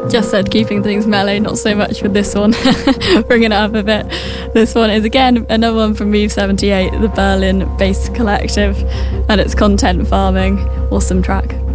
Just said keeping things mellow, not so much with this one, bringing it up a bit. This one is again another one from Move 78, the Berlin-based collective, and it's Content Farming. Awesome track.